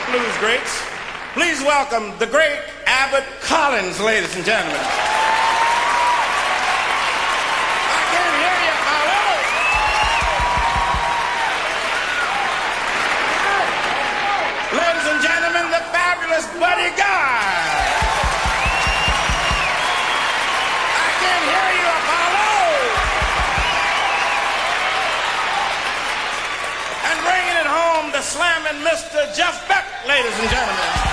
blues greats. Please welcome the great Abbott Collins, ladies and gentlemen. I can't hear you, Apollo. Ladies and gentlemen, the fabulous Buddy Guy. I can't hear you, Apollo. And bringing it home, the slamming Mr. Jeff Beck, ladies and gentlemen.